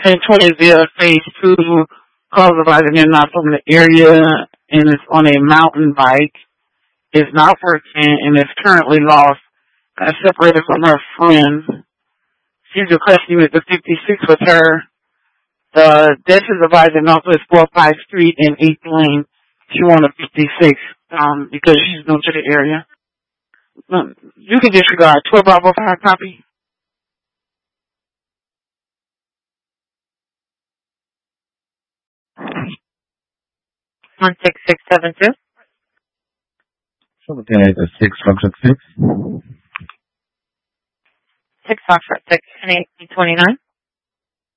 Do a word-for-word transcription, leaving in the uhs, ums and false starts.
And twenty is the phase two, calls about it and not from the area, and it's on a mountain bike. It's not working, and is currently lost. Got separated from her friend. She's requesting at the fifty-six with her. The death is advised in Northwest four oh five Street and eighth Lane. She wanted fifty-six, um, because she's new to the area. Um, you can disregard. twelve Bravo five copy. one six six seven two. Okay, the six Foxtrot six. six Foxtrot six, and eight twenty-nine.